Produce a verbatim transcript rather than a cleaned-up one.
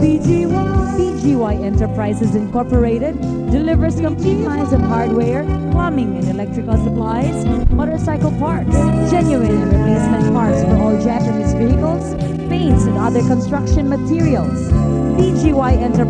B G Y. B G Y Enterprises Incorporated delivers complete lines of hardware, plumbing and electrical supplies, motorcycle parts, genuine and replacement parts for all Japanese vehicles, paints and other construction materials. B G Y Enterprises